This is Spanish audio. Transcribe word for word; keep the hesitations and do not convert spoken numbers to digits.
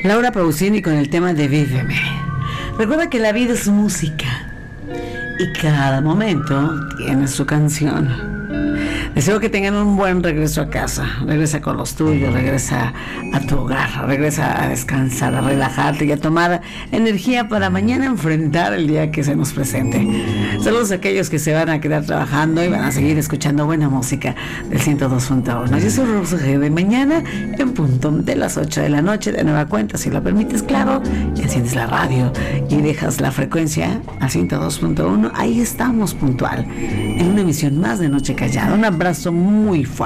Laura Pausini con el tema de Víveme. Recuerda que la vida es música y cada momento tiene su canción. Deseo que tengan un buen regreso a casa. Regresa con los tuyos, regresa a tu hogar, regresa a descansar, a relajarte y a tomar energía para mañana enfrentar el día que se nos presente. Saludos a aquellos que se van a quedar trabajando y van a seguir escuchando buena música del ciento dos punto uno. Yo soy Rosa G. De mañana en punto de las ocho de la noche, de nueva cuenta, si lo permites, claro, y enciendes la radio y dejas la frecuencia a ciento dos punto uno. Ahí estamos puntual en una emisión más de Noche Callada. Un abrazo muy fuerte.